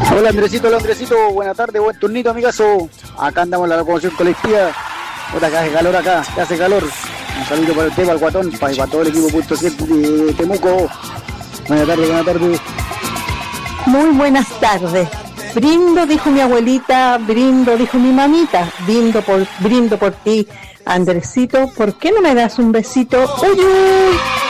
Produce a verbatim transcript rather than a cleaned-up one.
Hola Andresito, hola Andresito, buena tarde, buen turnito amigazo. Acá andamos en la locomoción colectiva. Otra que hace calor acá, que hace calor. Un saludo para usted, para el guatón, para, para todo el equipo punto siete de Temuco. Buena tarde, buena tarde. Muy buenas tardes. Brindo, dijo mi abuelita, brindo, dijo mi mamita. Brindo por, brindo por ti, Andresito. ¿Por qué no me das un besito? ¡Uy, uy!